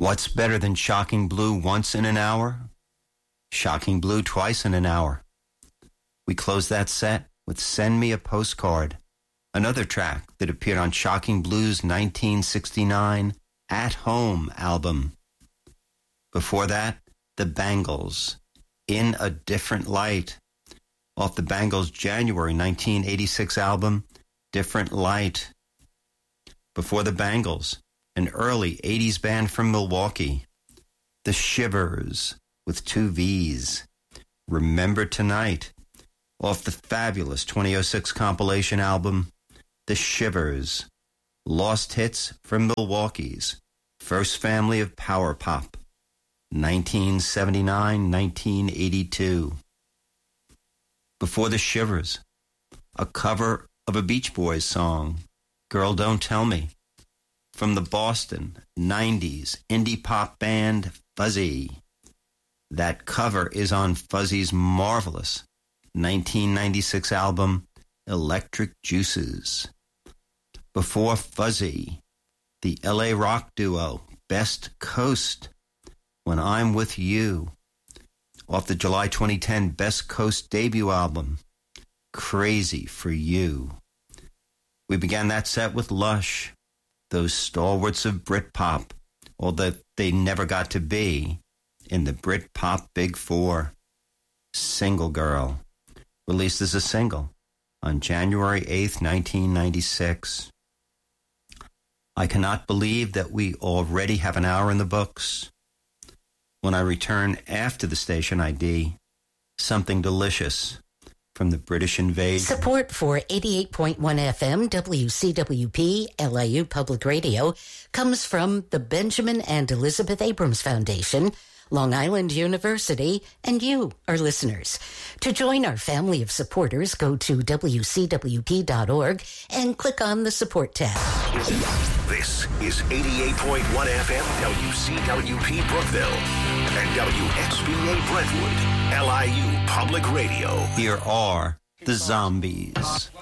What's better than Shocking Blue once in an hour? Shocking Blue twice in an hour. We close that set with Send Me a Postcard, another track that appeared on Shocking Blue's 1969 At Home album. Before that, The Bangles, In a Different Light, off the Bangles' January 1986 album, Different Light. Before the Bangles, an early 80s band from Milwaukee, The Shivers, with 2 V's, Remember Tonight, off the fabulous 2006 compilation album, The Shivers, Lost Hits from Milwaukee's First Family of Power Pop, 1979-1982. Before The Shivers, a cover of a Beach Boys song, Girl Don't Tell Me, from the Boston 90s indie pop band Fuzzy. That cover is on Fuzzy's marvelous 1996 album, Electric Juices. Before Fuzzy, the LA rock duo Best Coast, When I'm With You, off the July 2010 Best Coast debut album, Crazy for You. We began that set with Lush, those stalwarts of Britpop, although they never got to be in the Britpop Big Four. Single Girl, released as a single on January 8th, 1996. I cannot believe that we already have an hour in the books. When I return after the station ID, something delicious from the British invasion. Support for 88.1 FM WCWP LIU Public Radio comes from the Benjamin and Elizabeth Abrams Foundation, Long Island University, and you, our listeners. To join our family of supporters, go to WCWP.org and click on the Support tab. This is 88.1 FM WCWP Brookville and WXBA Brentwood, LIU Public Radio. Here are the Zombies.